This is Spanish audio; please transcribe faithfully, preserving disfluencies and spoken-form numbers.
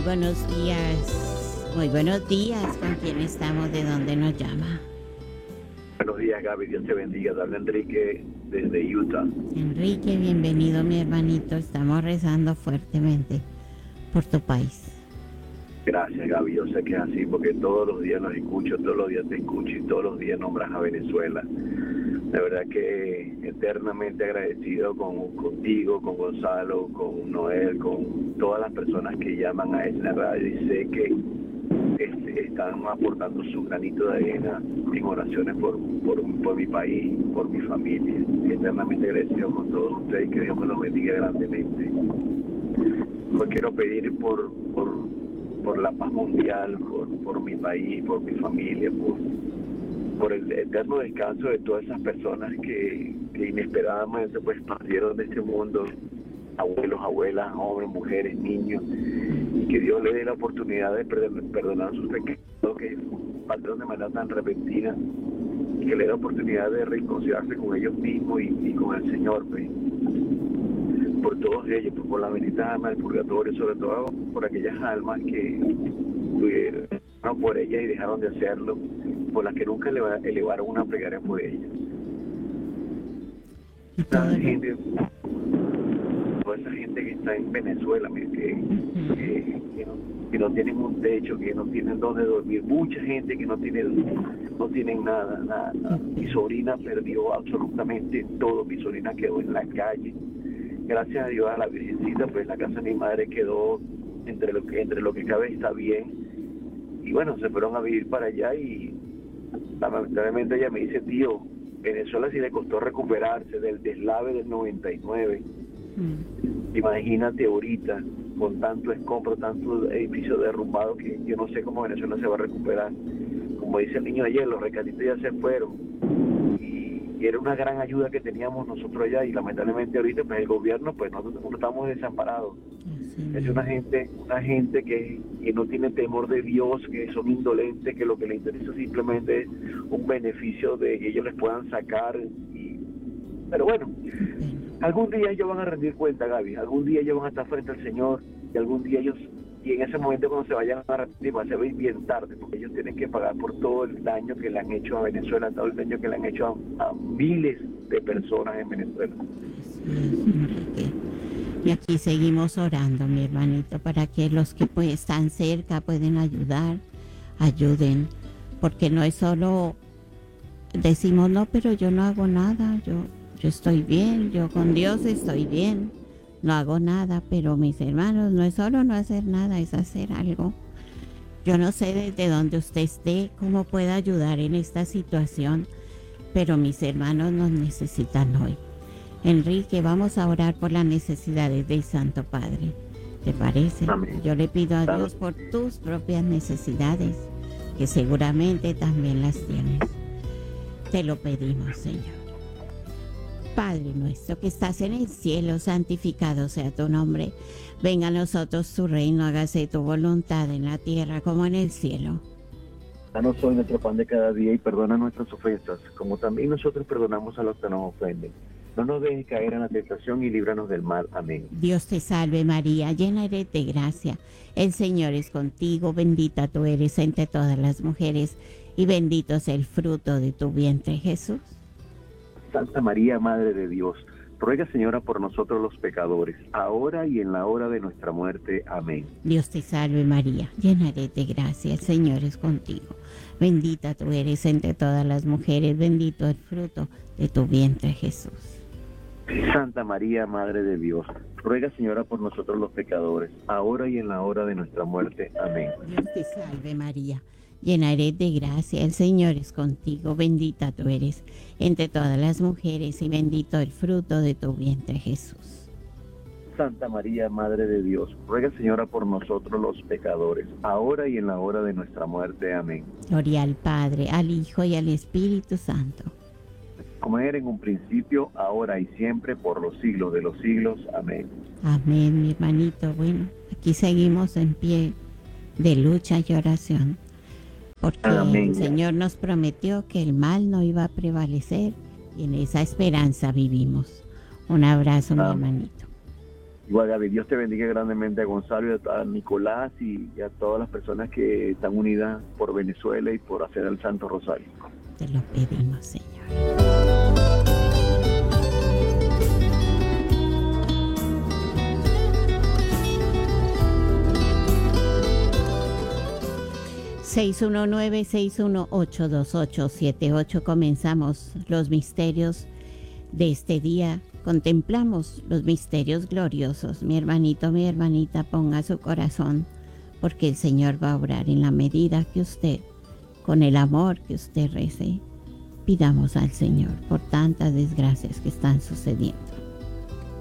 buenos días. Muy buenos días. ¿Con quién estamos? ¿De dónde nos llama? Buenos días, Gaby. Dios te bendiga. Te habla Enrique desde Utah. Enrique, bienvenido, mi hermanito. Estamos rezando fuertemente por tu país. Gracias, Gaby. Yo sé que es así porque todos los días los escucho, todos los días te escucho y todos los días nombras a Venezuela. De verdad que eternamente agradecido con, contigo, con Gonzalo, con Noel, con todas las personas que llaman a esta radio y sé que este, están aportando su granito de arena en oraciones por, por, por mi país, por mi familia. Eternamente agradecido con todos ustedes y que Dios me los bendiga grandemente. Pues quiero pedir por, por, por la paz mundial, por, por mi país, por mi familia, por... por el eterno descanso de todas esas personas que, que inesperadamente pues partieron de este mundo, abuelos, abuelas, jóvenes, mujeres, niños, y que Dios le dé la oportunidad de perdonar sus pecados que partieron de manera tan repentina, y que le dé la oportunidad de reconciliarse con ellos mismos y, y con el Señor, pues, por todos ellos, pues, por las benditas almas del purgatorio, sobre todo por aquellas almas que tuvieron por ellas y dejaron de hacerlo, por las que nunca elevaron una plegaria por ellas. Toda esa gente, toda esa gente que está en Venezuela, que, que, que, no, que no tienen un techo, que no tienen dónde dormir, mucha gente que no tiene, no tienen nada, nada, nada. Mi sobrina perdió absolutamente todo, mi sobrina quedó en la calle. Gracias a Dios, a la Virgencita, pues la casa de mi madre quedó entre lo que, entre lo que cabe está bien. Y bueno, se fueron a vivir para allá y lamentablemente ella me dice, tío, Venezuela sí le costó recuperarse del deslave del noventa y nueve. Mm. Imagínate ahorita, con tanto escombro, tantos edificios derrumbados, que yo no sé cómo Venezuela se va a recuperar. Como dice el niño ayer, los rescatistas ya se fueron. Y, y era una gran ayuda que teníamos nosotros allá y lamentablemente ahorita pues el gobierno, pues nosotros estamos desamparados. Sí. Es una gente, una gente que, que no tiene temor de Dios, que son indolentes, que lo que les interesa simplemente es un beneficio de que ellos les puedan sacar. Y, pero bueno, algún día ellos van a rendir cuenta, Gaby, algún día ellos van a estar frente al Señor y algún día ellos, y en ese momento cuando se vayan a rendir va a ser bien tarde, porque ellos tienen que pagar por todo el daño que le han hecho a Venezuela, todo el daño que le han hecho a, a miles de personas en Venezuela. Sí, y aquí seguimos orando, mi hermanito, para que los que pues están cerca pueden ayudar, ayuden, porque no es solo decimos, no, pero yo no hago nada, yo, yo estoy bien, yo con Dios estoy bien, no hago nada, pero mis hermanos, no es solo no hacer nada, es hacer algo. Yo no sé desde dónde usted esté, cómo pueda ayudar en esta situación, pero mis hermanos nos necesitan hoy. Enrique, vamos a orar por las necesidades del Santo Padre. ¿Te parece? Amén. Yo le pido a Dios por tus propias necesidades, que seguramente también las tienes. Te lo pedimos, Señor. Padre nuestro que estás en el cielo, santificado sea tu nombre. Venga a nosotros tu reino, hágase tu voluntad en la tierra como en el cielo. Danos hoy nuestro pan de cada día y perdona nuestras ofensas, como también nosotros perdonamos a los que nos ofenden. No nos dejes caer en la tentación y líbranos del mal. Amén. Dios te salve María, llena eres de gracia. El Señor es contigo, bendita tú eres entre todas las mujeres y bendito es el fruto de tu vientre, Jesús. Santa María, Madre de Dios, ruega, Señora, por nosotros los pecadores, ahora y en la hora de nuestra muerte. Amén. Dios te salve María, llena eres de gracia, el Señor es contigo. Bendita tú eres entre todas las mujeres, bendito el fruto de tu vientre, Jesús. Santa María, Madre de Dios, ruega, Señora, por nosotros los pecadores, ahora y en la hora de nuestra muerte. Amén. Dios te salve María, llena eres de gracia, el Señor es contigo, bendita tú eres entre todas las mujeres y bendito el fruto de tu vientre, Jesús. Santa María, Madre de Dios, ruega, Señora, por nosotros los pecadores, ahora y en la hora de nuestra muerte. Amén. Gloria al Padre, al Hijo y al Espíritu Santo. Como era en un principio, ahora y siempre, por los siglos de los siglos. Amén. Amén, mi hermanito. Bueno, aquí seguimos en pie de lucha y oración, porque Amén. El Señor nos prometió que el mal no iba a prevalecer y en esa esperanza vivimos. Un abrazo, Amén. Mi hermanito. Igual, Gaby, Dios te bendiga grandemente a Gonzalo y a Nicolás y, y a todas las personas que están unidas por Venezuela y por hacer el Santo Rosario. Te lo pedimos, Señor. seis uno nueve, seis uno ocho, dos ocho siete ocho. Comenzamos los misterios de este día. Contemplamos los misterios gloriosos. Mi hermanito, mi hermanita, ponga su corazón, porque el Señor va a obrar en la medida que usted, con el amor que usted rece, pidamos al Señor por tantas desgracias que están sucediendo.